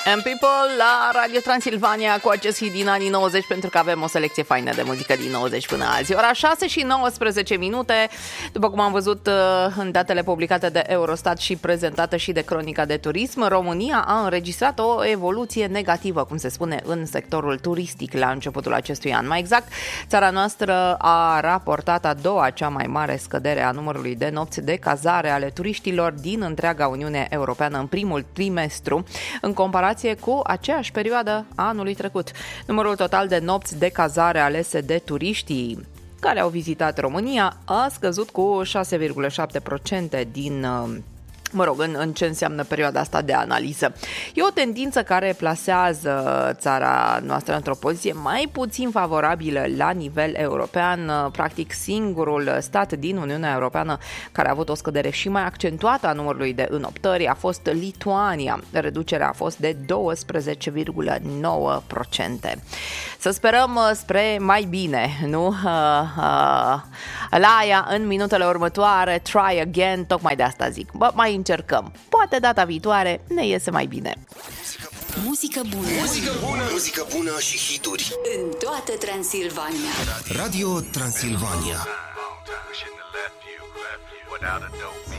And People la Radio Transilvania cu acest hit din anii 90, pentru că avem o selecție faină de muzică din 90 până azi. Ora 6 și 19 minute, după cum am văzut în datele publicate de Eurostat și prezentată și de Cronica de Turism, România a înregistrat o evoluție negativă, cum se spune, în sectorul turistic la începutul acestui an. Mai exact, țara noastră a raportat a doua cea mai mare scădere a numărului de nopți de cazare ale turiștilor din întreaga Uniune Europeană în primul trimestru, în comparație cu aceeași perioadă a anului trecut. Numărul total de nopți de cazare alese de turiștii care au vizitat România a scăzut cu 6,7% din în ce înseamnă perioada asta de analiză. E o tendință care plasează țara noastră într-o poziție mai puțin favorabilă la nivel european. Practic, singurul stat din Uniunea Europeană care a avut o scădere și mai accentuată a numărului de înoptări a fost Lituania. Reducerea a fost de 12,9%. Să sperăm spre mai bine, nu? La aia, în minutele următoare, try again, tocmai de asta zic. Mai încercăm. Poate data viitoare ne iese mai bine. Muzică bună. Muzică bună. Muzică bună și hituri. În toată Transilvania. Radio Transilvania.